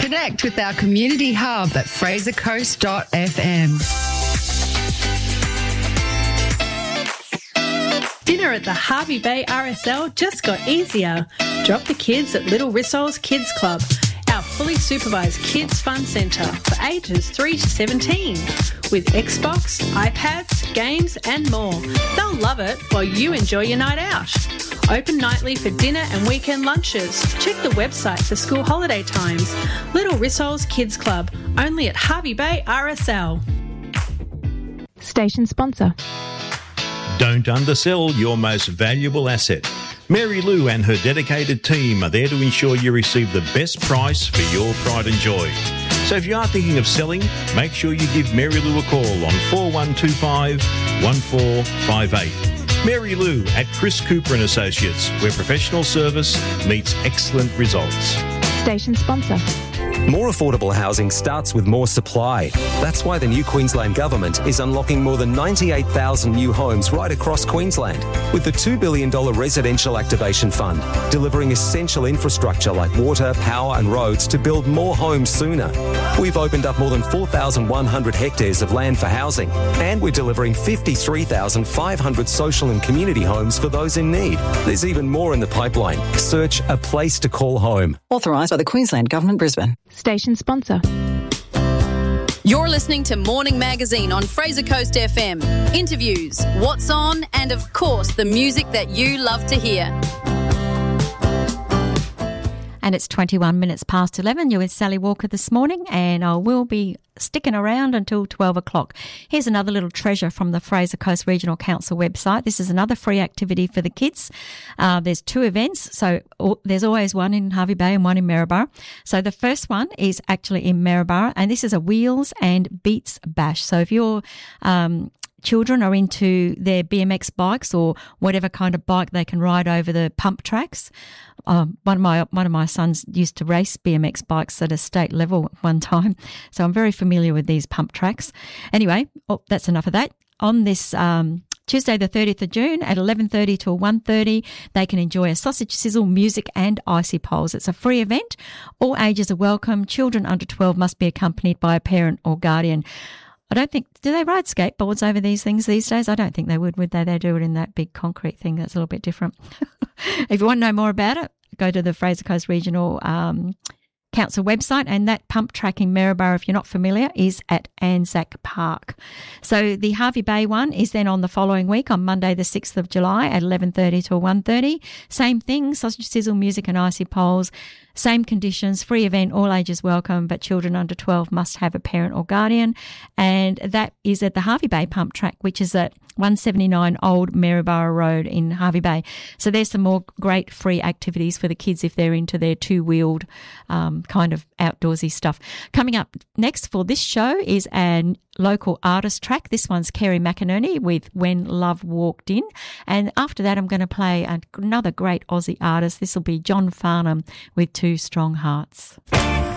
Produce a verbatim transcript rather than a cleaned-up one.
Connect with our community hub at fraser coast dot f m. Dinner at the Hervey Bay R S L just got easier. Drop the kids at Little Rissol's Kids Club, our fully supervised kids fun centre for ages three to seventeen. With Xbox, iPads, games and more. They'll love it while you enjoy your night out. Open nightly for dinner and weekend lunches. Check the website for school holiday times. Little Rissol's Kids Club, only at Hervey Bay R S L. Station sponsor. Don't undersell your most valuable asset. Mary Lou and her dedicated team are there to ensure you receive the best price for your pride and joy. So if you are thinking of selling, make sure you give Mary Lou a call on four one two five, one four five eight. Mary Lou at Chris Cooper and Associates, where professional service meets excellent results. Station sponsor. More affordable housing starts with more supply. That's why the new Queensland Government is unlocking more than ninety-eight thousand new homes right across Queensland with the two billion dollars Residential Activation Fund, delivering essential infrastructure like water, power and roads to build more homes sooner. We've opened up more than four thousand one hundred hectares of land for housing, and we're delivering fifty-three thousand five hundred social and community homes for those in need. There's even more in the pipeline. Search A Place to Call Home. Authorised by the Queensland Government, Brisbane. Station sponsor. You're listening to Morning Magazine on Fraser Coast F M. Interviews, what's on, and of course the music that you love to hear. And it's twenty-one minutes past eleven. You're with Sally Walker this morning, and I will be sticking around until twelve o'clock. Here's another little treasure from the Fraser Coast Regional Council website. This is another free activity for the kids. Uh, there's two events, so oh, there's always one in Hervey Bay and one in Maryborough. So the first one is actually in Maryborough, and this is a wheels and beats bash. So if you're um, children are into their B M X bikes or whatever kind of bike they can ride over the pump tracks. Um, one of my one of my sons used to race B M X bikes at a state level at one time, so I'm very familiar with these pump tracks. Anyway, oh, that's enough of that. On this um, Tuesday the thirtieth of June at eleven thirty till one thirty, they can enjoy a sausage sizzle, music and icy poles. It's a free event. All ages are welcome. Children under twelve must be accompanied by a parent or guardian. I don't think, do they ride skateboards over these things these days? I don't think they would, would they? They do it in that big concrete thing that's a little bit different. If you want to know more about it, go to the Fraser Coast Regional um, Council website, and that pump track in Maryborough, if you're not familiar, is at Anzac Park. So the Hervey Bay one is then on the following week on Monday the sixth of July at eleven thirty till one thirty. Same thing, sausage sizzle, music and icy poles. Same conditions, free event, all ages welcome, but children under twelve must have a parent or guardian. And that is at the Hervey Bay Pump Track, which is at one seventy-nine Old Maryborough Road in Hervey Bay. So there's some more great free activities for the kids if they're into their two-wheeled um, kind of outdoorsy stuff. Coming up next for this show is a local artist track. This one's Kerry McInerney with When Love Walked In. And after that, I'm going to play another great Aussie artist. This will be John Farnham with Two Strong Hearts.